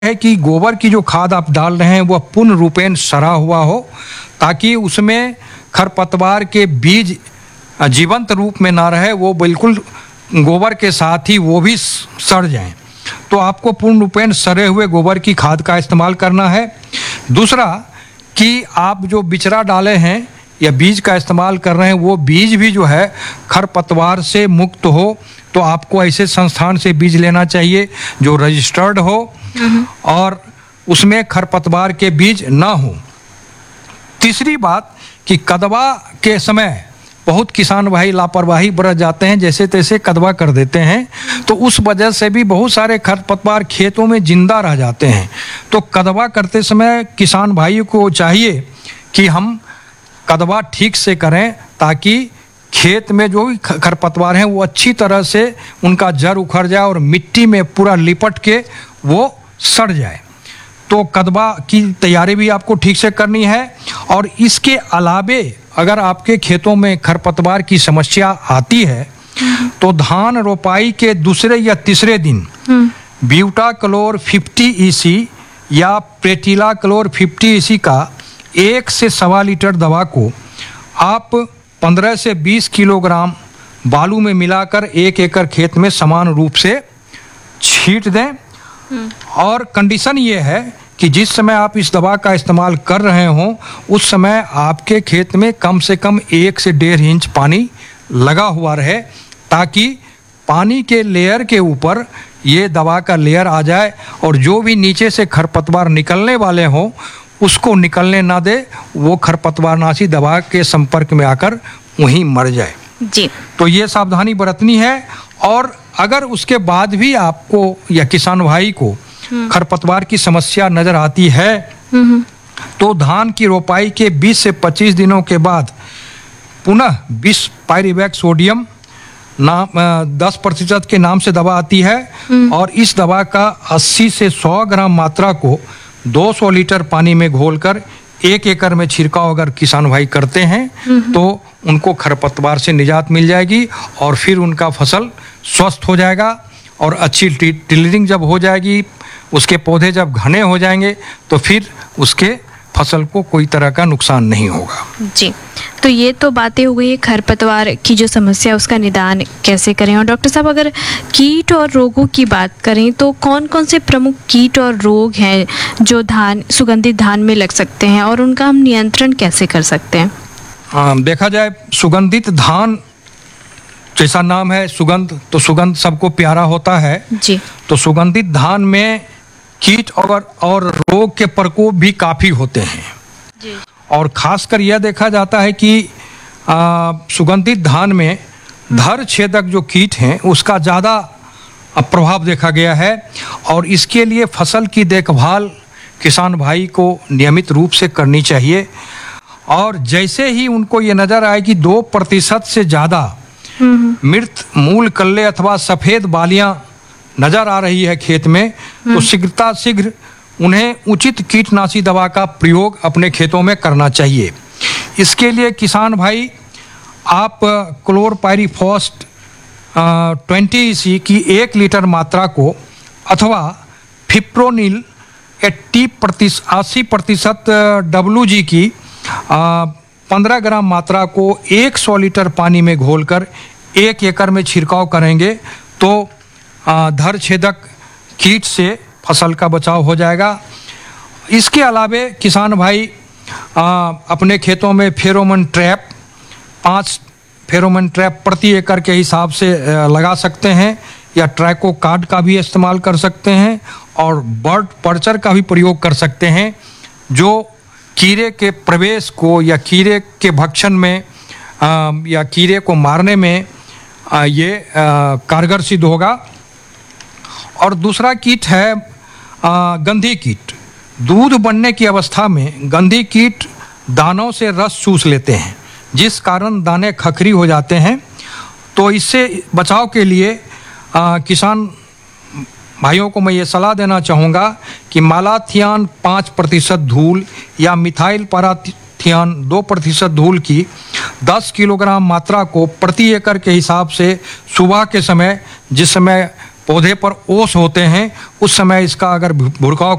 है कि गोबर की जो खाद आप डाल रहे हैं वह पूर्ण रूपेण सड़ा हुआ हो, ताकि उसमें खरपतवार के बीज जीवंत रूप में ना रहे, वो बिल्कुल गोबर के साथ ही वो भी सड़ जाएं। तो आपको पूर्ण रूपेण सड़े हुए गोबर की खाद का इस्तेमाल करना है। दूसरा कि आप जो बिचरा डाले हैं या बीज का इस्तेमाल कर रहे हैं, वो बीज भी जो है खरपतवार से मुक्त हो, तो आपको ऐसे संस्थान से बीज लेना चाहिए जो रजिस्टर्ड हो और उसमें खरपतवार के बीज ना हो। तीसरी बात कि कदवा के समय बहुत किसान भाई लापरवाही बरत जाते हैं, जैसे तैसे कदवा कर देते हैं, तो उस वजह से भी बहुत सारे खरपतवार खेतों में जिंदा रह जाते हैं। तो कदवा करते समय किसान भाइयों को चाहिए कि हम कदवा ठीक से करें, ताकि खेत में जो भी खरपतवार हैं वो अच्छी तरह से उनका जड़ उखड़ जाए और मिट्टी में पूरा लिपट के वो सड़ जाए। तो कदवा की तैयारी भी आपको ठीक से करनी है। और इसके अलावे अगर आपके खेतों में खरपतवार की समस्या आती है तो धान रोपाई के दूसरे या तीसरे दिन ब्यूटाक्लोर 50 EC या प्रेटिलाक्लोर 50 EC का 1 से 1.25 लीटर दवा को आप 15 से 20 किलोग्राम बालू में मिलाकर 1 एकड़ खेत में समान रूप से छींट दें। और कंडीशन ये है कि जिस समय आप इस दवा का इस्तेमाल कर रहे हों उस समय आपके खेत में कम से कम 1 से 1.5 इंच पानी लगा हुआ रहे, ताकि पानी के लेयर के ऊपर ये दवा का लेयर आ जाए और जो भी नीचे से खरपतवार निकलने वाले हों उसको निकलने ना दे, वो खरपतवारनाशी दवा के संपर्क में आकर वहीं मर जाए जी। तो ये सावधानी बरतनी है। और अगर उसके बाद भी आपको या किसान भाई को खरपतवार की समस्या नजर आती है तो धान की रोपाई के 20 से 25 दिनों के बाद पुनः 20 पायरिवैक्स सोडियम 10% के नाम से दवा आती है, और इस दवा का 80 से 100 ग्राम मात्रा को 200 लीटर पानी में घोलकर 1 एकड़ में छिड़काव अगर किसान भाई करते हैं तो उनको खरपतवार से निजात मिल जाएगी और फिर उनका फसल स्वस्थ हो जाएगा। और अच्छी टिलरिंग जब हो जाएगी, उसके पौधे जब घने हो जाएंगे तो फिर उसके फसल को कोई तरह का नुकसान नहीं होगा जी। तो ये तो बातें हो गई खरपतवार की जो समस्या उसका निदान कैसे करें। और डॉक्टर साहब अगर कीट और रोगों की बात करें तो कौन कौन से प्रमुख कीट और रोग हैं जो सुगंधित धान में लग सकते हैं और उनका हम नियंत्रण कैसे कर सकते हैं? देखा जाए सुगंधित धान जैसा नाम है सुगंध, तो सुगंध सबको प्यारा होता है जी। तो सुगंधित धान में कीट और रोग के प्रकोप भी काफ़ी होते हैं जी। और खासकर यह देखा जाता है कि सुगंधित धान में धर छेदक जो कीट हैं उसका ज़्यादा प्रभाव देखा गया है। और इसके लिए फसल की देखभाल किसान भाई को नियमित रूप से करनी चाहिए। और जैसे ही उनको ये नज़र आए कि 2% से ज़्यादा मृत मूल कल्ले अथवा सफ़ेद बालियां नज़र आ रही है खेत में, तो शीघ्र उन्हें उचित कीटनाशी दवा का प्रयोग अपने खेतों में करना चाहिए। इसके लिए किसान भाई आप क्लोरपायरीफॉस 20 EC की 1 लीटर मात्रा को अथवा फिप्रोनिल 80% WG की 15 ग्राम मात्रा को 100 लीटर पानी में घोलकर 1 एकड़ में छिड़काव करेंगे तो धर छेदक कीट से फसल का बचाव हो जाएगा। इसके अलावे किसान भाई अपने खेतों में फेरोमोन ट्रैप 5 फेरोमोन ट्रैप प्रति एकड़ के हिसाब से लगा सकते हैं, या ट्रैको कार्ड का भी इस्तेमाल कर सकते हैं और बर्ड पर्चर का भी प्रयोग कर सकते हैं, जो कीड़े के प्रवेश को या कीड़े के भक्षण में या कीड़े को मारने में ये कारगर सिद्ध होगा। और दूसरा कीट है गंधी कीट। दूध बनने की अवस्था में गंधी कीट दानों से रस चूस लेते हैं, जिस कारण दाने खखरी हो जाते हैं। तो इससे बचाव के लिए किसान भाइयों को मैं ये सलाह देना चाहूँगा कि मालाथियान 5% धूल या मिथाइल पाराथियान 2% धूल की 10 किलोग्राम मात्रा को प्रति एकड़ के हिसाब से सुबह के समय, जिस समय पौधे पर ओस होते हैं, उस समय इसका अगर भुरकाव